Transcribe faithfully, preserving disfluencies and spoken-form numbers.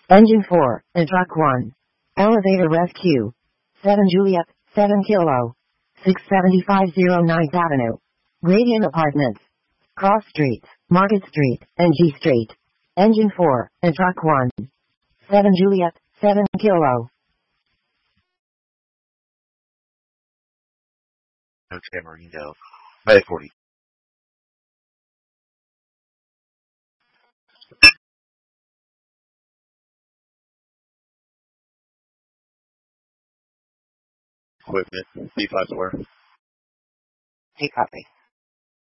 Engine four, and truck one. Elevator rescue. seven Juliet, seven Kilo. six seventy-five oh ninth Avenue. Radiant Apartments. Cross Street, Market Street, and G Street. Engine four, and truck one. seven Juliet, seven Kilo. Okay, Marino. five forty. Equipment, B five four. Take copy.